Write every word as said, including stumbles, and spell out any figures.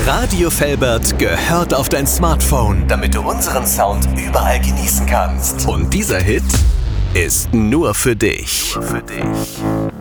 Radio Velbert gehört auf dein Smartphone, damit du unseren Sound überall genießen kannst. Und dieser Hit ist nur für dich. Nur für dich.